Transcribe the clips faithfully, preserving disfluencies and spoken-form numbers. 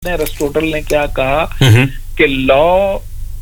Aristotle ने क्या कहा कि law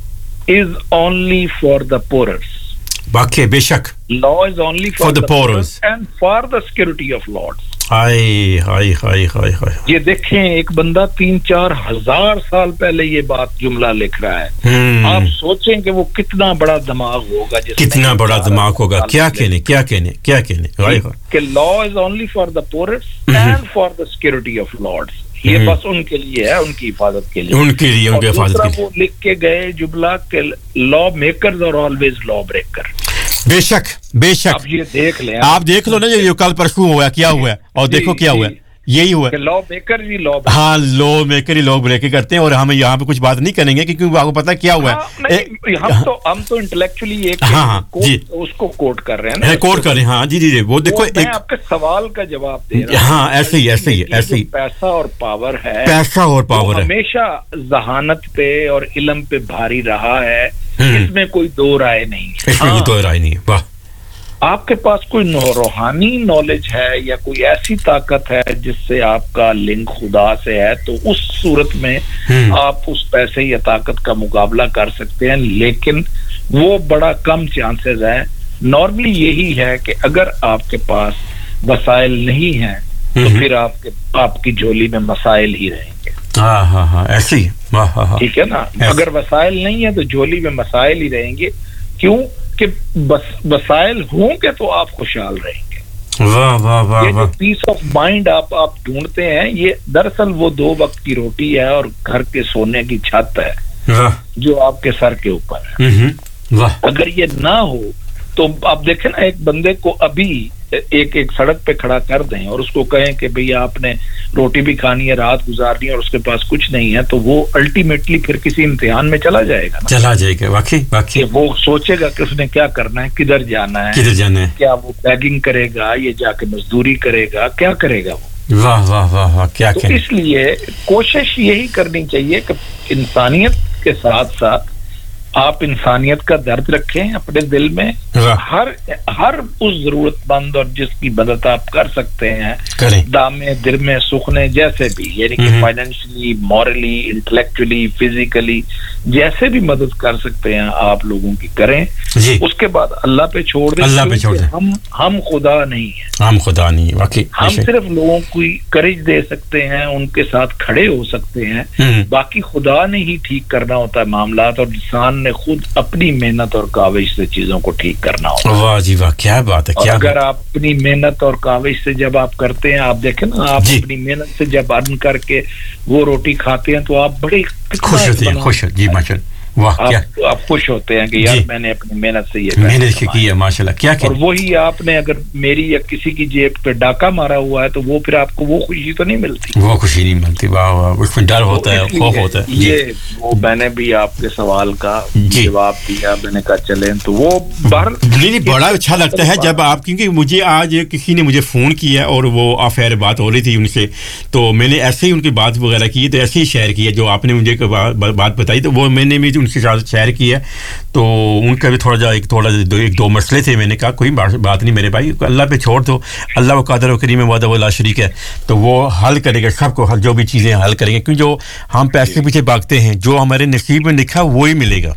is only for the पोरर्स. वाकई बेशक law is only for the पोरर्स and for the security of Lords. हाय हाय हाय हाय हाय. ये देखें, एक बंदा तीन चार हजार साल पहले ये बात जुमला लिख रहा है. आप सोचें कि वो कितना बड़ा दिमाग होगा, कितना बड़ा दिमाग होगा. क्या कहने क्या कहने क्या कहने कि law is only for the पोरर्स and for the security of Lords. ये बस उनके लिए है, उनकी हिफाजत के लिए, उनके लिए उनकी हिफाजत के लिए वो लिख के गए जुमला के लॉ मेकर्स और ऑलवेज लॉ ब्रेकर. बेशक बेशक. अब ये देख लें, आप देख लो ना, ये जो कल परसों हुआ क्या हुआ और देखो क्या हुआ, यही हुआ. लॉ मेकर ही लॉ, हाँ लॉ मेकर ही लॉ ब्रेक करते हैं. और हम यहाँ पे कुछ बात नहीं करेंगे क्योंकि आपको पता क्या हुआ है. हम तो हम तो इंटेलेक्चुअली एक हाँ हाँ जी उसको कोट कर रहे हैं, कोट कर रहे हैं. हाँ जी जी जी वो देखो मैं आपके सवाल का जवाब दे रहा हूँ. हाँ ऐसे ही ऐसे ही ऐसे ही. पैसा और पावर है, पैसा और पावर है, हमेशा जहानत पे और इल्म पे भारी रहा है. इसमें कोई दो राय नहीं, इसमें कोई दो राय नहीं. वाह. आपके पास कोई रूहानी नॉलेज है या कोई ऐसी ताकत है जिससे आपका लिंक खुदा से है, तो उस सूरत में आप उस पैसे या ताकत का मुकाबला कर सकते हैं. लेकिन वो बड़ा कम चांसेस है. नॉर्मली यही है कि अगर आपके पास वसाइल नहीं है तो फिर आपके आपकी झोली में मसाइल ही रहेंगे. हाँ हाँ हाँ ऐसे ही. ठीक है ना. अगर वसाइल नहीं है तो झोली में मसाइल ही रहेंगे. क्यों कि बस वसाइल होंगे तो आप खुशहाल रहेंगे. वाह वाह वाह. ये जो पीस ऑफ माइंड आप आप ढूंढते हैं, ये दरअसल वो दो वक्त की रोटी है और घर के सोने की छत है जो आपके सर के ऊपर है. वाह. अगर ये ना हो तो आप देखें ना, एक बंदे को अभी एक एक सड़क पे खड़ा कर दें और उसको कहें कि भैया आपने रोटी भी खानी है, रात गुजारनी है और उसके पास कुछ नहीं है, तो वो अल्टीमेटली फिर किसी इम्तिहान में चला जाएगा ना? चला जाएगा. वाकई वाकई. वो सोचेगा कि उसने क्या करना है, किधर जाना है, किधर जाना है. क्या वो बैगिंग करेगा, ये जाके मजदूरी करेगा, क्या करेगा वो? वाह वाह वाह वाह. क्या तो इसलिए कोशिश यही करनी चाहिए कि इंसानियत के साथ साथ आप इंसानियत का दर्द रखें अपने दिल में. हर हर उस जरूरतमंद और जिसकी मदद आप कर सकते हैं, दामे दिल में सुखने जैसे भी, यानी कि फाइनेंशियली, मॉरली, इंटेलेक्चुअली, फिजिकली जैसे भी मदद कर सकते हैं आप लोगों की करें. उसके बाद अल्लाह पे छोड़ दें. अल्लाह पे छोड़ दें. हम हम खुदा नहीं है, हम खुदा नहीं. वाकई हम सिर्फ लोगों को करेज दे सकते हैं, उनके साथ खड़े हो सकते हैं. बाकी खुदा ने ही ठीक करना होता है मामलात, और इंसान ने खुद अपनी मेहनत और काविश से चीजों को ठीक करना होता है. वाह जी वाह, क्या बात है. क्या अगर आप अपनी मेहनत और काविश से जब आप करते हैं, आप देखें ना, आप अपनी मेहनत से जब अर्न करके वो रोटी खाते हैं तो आप बड़ी खुश होते हैं. खुश जी माशाल्लाह. वाह. क्या आप खुश होते हैं कि यार मैंने अपनी मेहनत से ये मेहनत की है माशाल्लाह. क्या और वही आपने अगर मेरी या किसी की जेब पे डाका मारा हुआ है तो वो फिर आपको वो खुशी तो नहीं मिलती. वो खुशी नहीं मिलती. वाह वाह. उसमें डर होता है, खौफ होता है. ये वो मैंने भी आपके सवाल का जवाब दिया. मैंने कहा चलें तो वो बाहर नहीं, बड़ा अच्छा लगता है जब आप, क्योंकि मुझे आज किसी ने मुझे फोन किया और वो अफेयर बात हो रही थी उनसे, तो मैंने ऐसे ही उनकी बात वगैरह की, तो ऐसे ही शेयर किया जो आपने मुझे बात बताई, तो वो मैंने भी उनके साथ शेयर किया. तो उनका भी थोड़ा जा एक थोड़ा दो, एक दो मसले थे. मैंने कहा कोई बात नहीं मेरे भाई, अल्लाह पे छोड़ दो. अल्लाह वो कादर व करीम वादा वला शरीक है, तो वो हल करेगा सबको. हल जो भी चीज़ें हल करेंगे, क्योंकि जो हम पैसे पीछे भागते हैं, जो हमारे नसीब में लिखा वो ही मिलेगा.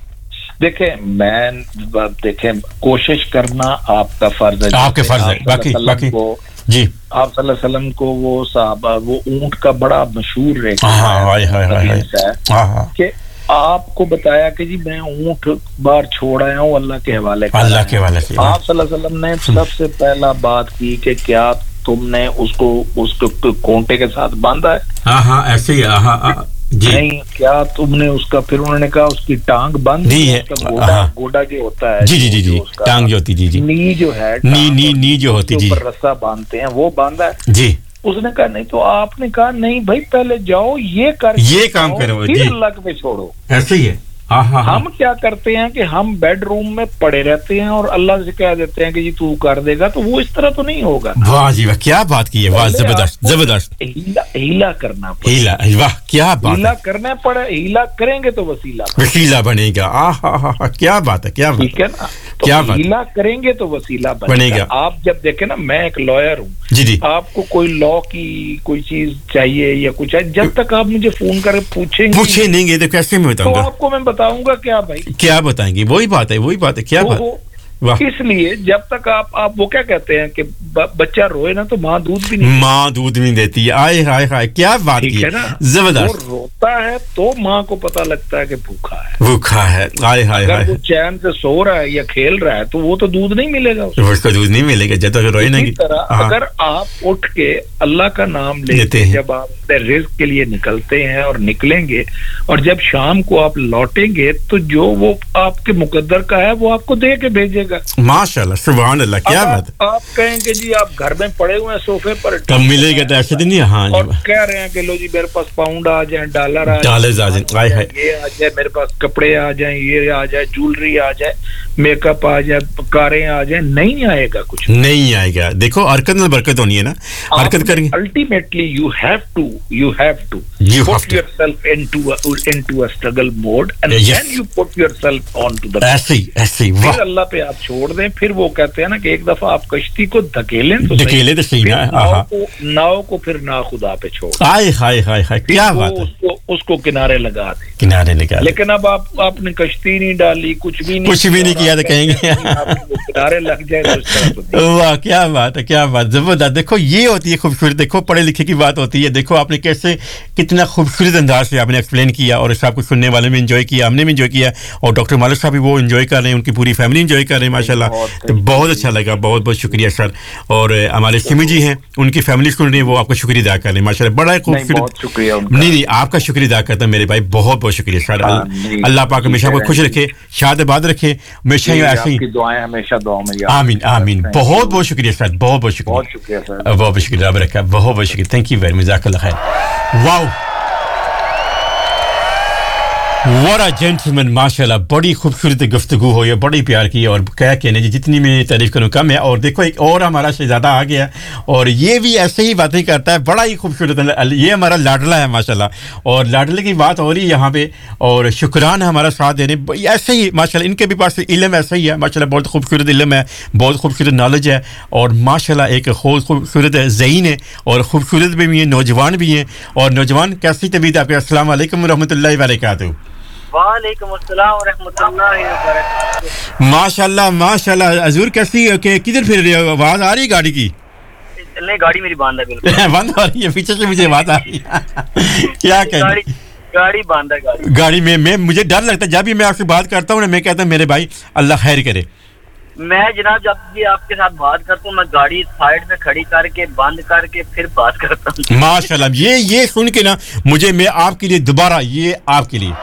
देखें मैं देखें कोशिश करना आपका फर्ज है, आपके फर्ज है. बाकी बाकी जी आप सल्लल्लाहु अलैहि वसल्लम को वो साहबा वो ऊंट का बड़ा मशहूर रेखा है कि आपको बताया कि जी मैं ऊंट बार छोड़ आया हूँ अल्लाह के हवाले. अल्लाह के हवाले से आप सल्लल्लाहु अलैहि वसल्लम ने सबसे पहला बात की कि क्या तुमने उसको उसको कोंटे के साथ बांधा है? हाँ हाँ ऐसे ही. हाँ जी. नहीं, क्या तुमने उसका, फिर उन्होंने कहा उसकी टांग बंद नहीं है. गोडा गोडा जो होता है, जी जी जी जी टांग जो होती जी जी नी जो है, नी नी नी जो होती जी, रस्सा बांधते हैं, वो बांधा है जी. उसने कहा नहीं, तो आपने कहा नहीं भाई पहले जाओ ये कर ये काम करो, फिर अल्लाह पे छोड़ो. ऐसे ही है. हाँ हाँ. हम क्या करते हैं कि हम बेडरूम में पड़े रहते हैं और अल्लाह से कह देते हैं कि जी तू कर देगा, तो वो इस तरह तो नहीं होगा. वाह जी वाह, क्या बात की है. वाह जबरदस्त जबरदस्त. हीला हीला करना हीला. वाह क्या बात. हीला करना पड़े. हीला करेंगे तो वसीला वसीला बनेगा. आ हा हा. क्या बात है. क्या ठीक है ना. क्या हीला करेंगे तो वसीला बनेगा. आप जब देखें ना, मैं एक लॉयर हूँ, जी जी आपको कोई लॉ की कोई चीज चाहिए या कुछ है, जब तक आप मुझे फोन कर पूछेंगे पूछे नहीं तो कैसे मैं बताऊंगा? तो आपको मैं बताऊंगा क्या भाई, क्या बताएंगे? वही बात है, वही बात है, क्या बात। इसलिए जब तक आप आप वो क्या कहते हैं कि बच्चा रोए ना तो माँ दूध भी नहीं, माँ दूध नहीं देती है। आए हाय हाय, क्या बात की है ना, जबरदस्त। वो रोता है तो माँ को पता लगता है कि भूखा है, भूखा है। आए हाय हाय, अगर वो चैन से सो रहा है या खेल रहा है तो वो तो दूध नहीं मिलेगा उसको, उसको दूध नहीं मिलेगा जब तक रोए नहीं। अगर आप उठ के अल्लाह का नाम लेते हैं, जब आप रिज़्क के लिए निकलते हैं और निकलेंगे, और जब शाम को आप लौटेंगे तो जो वो आपके मुकद्दर का है वो आपको दे के भेजेगा। माशाल्लाह, सुभान अल्लाह, क्या बात। आप कहेंगे जी आप घर में पड़े हुए हैं सोफे पर, कब मिलेगा तो ऐसे दिन नहीं। हाँ, और कह रहे हैं कि लो जी मेरे पास पाउंड आ जाए, डॉलर आ जाए, ये आ जाए, मेरे पास कपड़े आ जाए, ये आ जाए, ज्वेलरी आ जाए, मेकअप आ जाए, कारें आ जाए, नहीं आएगा, कुछ नहीं आएगा। देखो हरकत में बरकत होनी है ना, हरकत करेंगे। Ultimately you have to you have to put yourself into into a struggle mode and then you put yourself on to the, ऐसे ही ऐसे ही फिर अल्लाह पे आप छोड़ दें। फिर वो कहते हैं ना कि एक दफा आप कश्ती को धकेलें तो धकेले तो सही ना, नाव को नाव को फिर ना खुदा पे छोड़, हाय हाय हाय हाय, क्या बात है, उसको उसको किनारे लगा दे, किनारे लगा। लेकिन अब आप आपने कश्ती नहीं डाली, कुछ भी नहीं कुछ भी नहीं किया तो कहेंगे किनारे लग जाए तो इस तरह तो। वाह, क्या बात है, क्या बात, जबरदस्त। देखो ये होती है खूबसूरत, देखो पढ़े लिखे की बात होती है। देखो आपने कैसे कितना खूबसूरत अंदाज से आपने एक्सप्लेन किया, और सब कुछ सुनने वाले में एंजॉय किया, हमने भी एंजॉय किया, और डॉक्टर मालिक साहब भी वो एंजॉय कर रहे हैं, उनकी पूरी फैमिली एंजॉय कर रहे हैं माशाल्लाह। तो बहुत अच्छा लगा, बहुत बहुत शुक्रिया सर। और हमारे सिमी जी हैं, उनकी फैमिली सुन रही है, वो आपका शुक्रिया अदा कर रहे हैं माशाल्लाह, बड़ा खूबसूरत। शुक्रिया। नहीं नहीं, आपका शुक्रिया अदा करता हूं मेरे भाई, बहुत बहुत शुक्रिया सर। अल्लाह पाक हमेशा आपको खुश रखे, शाद आबाद रखे, हमेशा ऐसे ही दुआएं हमेशा दुआ में याद। आमीन आमीन। बहुत बहुत शुक्रिया सर, बहुत बहुत शुक्रिया, बहुत शुक्रिया सर, बहुत बहुत शुक्रिया, रब रखा, बहुत बहुत शुक्रिया, थैंक यू वेरी मच, जज़ाकल्लाह खैर। वाओ, What a gentleman, माशाल्लाह, बड़ी खूबसूरत गुफ्तगू हो, ये बड़ी प्यार की, और क्या कहने जी, जितनी मैं तारीफ करूँ कम है। और देखो एक और हमारा शहजादा आ गया, और ये भी ऐसे ही बातें करता है, बड़ा ही खूबसूरत, ये हमारा लाडला है माशाल्लाह। और लाडले की बात हो रही है यहाँ पे, और शुक्रान है हमारा साथ देने, ऐसे ही माशाल्लाह। इनके भी पास इल्म ऐसा ही है माशाल्लाह, बहुत खूबसूरत इल्म है, बहुत खूबसूरत नॉलेज है, और माशाल्लाह एक खूबसूरत ज़हीन है, और खूबसूरत भी हैं, नौजवान भी हैं। और नौजवान, कैसी तबीयत आपकी? अस्सलाम वालेकुम रहमतुल्लाहि व बरकातहू। वालेकुम अस्सलाम व रहमतुल्लाहि व बरकातहू। माशाल्लाह माशाल्लाह। हजूर कैसी के किधर फिर रहे हो? आवाज आ रही है गाड़ी की? नहीं, गाड़ी मेरी बंद है, बिल्कुल बंद हो रही है, पीछे से मुझे आवाज आ रही है। क्या कहना, गाड़ी गाड़ी बंद है, गाड़ी गाड़ी में मैं मुझे डर लगता है जब भी मैं आपसे बात करता हूँ ना, मैं कहता हूँ मेरे भाई अल्लाह खैर करे। मैं जनाब जब भी आपके साथ बात करता हूँ, मैं गाड़ी साइड में खड़ी करके बंद करके फिर बात करता हूँ। माशाल्लाह, ये ये सुन के ना मुझे, मैं आपके लिए दोबारा, ये आपके लिए।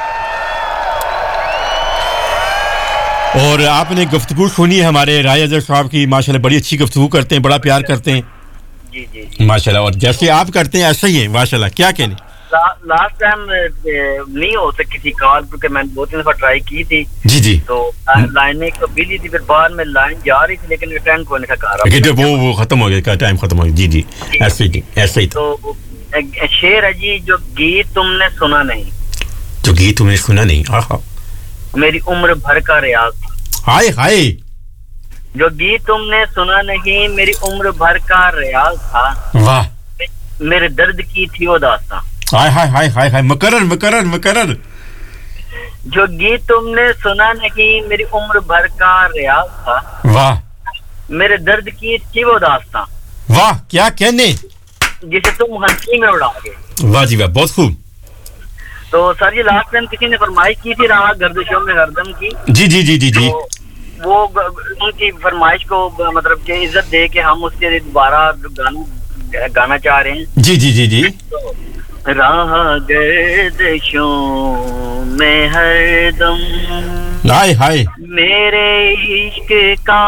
और आपने गुफ्तगू सुनी है हमारे राय अजहर साहब की, माशाल्लाह बड़ी अच्छी गुफ्तगू करते हैं, बड़ा प्यार करते हैं जी जी, जी। माशाल्लाह। और जैसे आप करते हैं ऐसा ही है माशाल्लाह, क्या कहने। ला, लास्ट टाइम नहीं हो सकी थी कॉल, क्योंकि मैंने दो तीन दफा ट्राई की थी जी जी, तो लाइन एक तो बिजी थी, फिर बाद में लाइन जा रही थी, लेकिन अटेंड कोई नहीं कर रहा, वो वो खत्म हो गया, टाइम खत्म हो गया। जी जी, ऐसे ही ऐसे ही। तो शेर है जी, जो गीत तुमने सुना नहीं, जो गीत तुमने सुना नहीं, हाँ, मेरी उम्र भर का रियाज, हाय हाय, जो गीत तुमने सुना नहीं, मेरी उम्र भर का रियाज था, वाह, मेरे दर्द की थी वो दास्तां, हाय हाय हाय हाय हाय, मुकर्रर मुकर्रर मुकर्रर, जो गीत तुमने सुना नहीं, मेरी उम्र भर का रियाज था, वाह, मेरे दर्द की थी वो दास्तां, वाह, क्या कहने, जिसे तुम हंसी में उड़ा गए। वाह जी वाह, बहुत खूब। तो सर जी लास्ट टाइम किसी ने फरमाइश की थी राहत गर्दिशों में हरदम की, जी जी जी जी जी, तो वो उनकी फरमाइश को मतलब कि इज्जत दे के हम उसके दोबारा गाना गाना चाह रहे हैं। जी जी जी जी। राहत गर्दिशों में हरदम, हाय हाय, मेरे इश्क का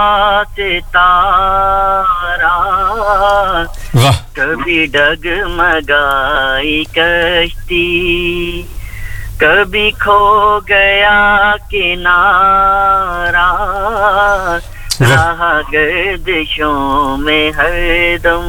सितारा, वाह, कभी डगमगाई कश्ती, कभी खो गया किनारा, राह गर्दिशों में हरदम,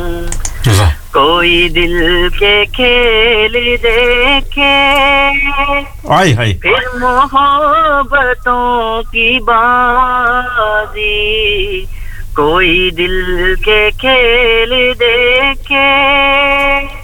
कोई दिल के खेल देखे, हाय हाय, फिर मोहब्बतों की बाजी, کوئی دل کے کھیل دیکھے